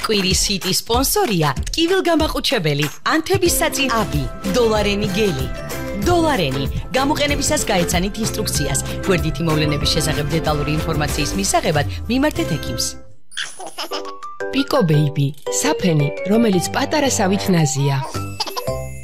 კვირის ჰიტი სპონსორია კივილგამაყუჩებელი ანთების საწინაბი დოლარენი გელი დოლარენი გამოყენებისას გაეცანით ინსტრუქციას გვერდითი მოვლენების შესახებ დეტალური ინფორმაციის მისაღებად მიმართეთ ექიმს პიკო ბეიბი საფენი რომელიც პატარა სავით ნაზია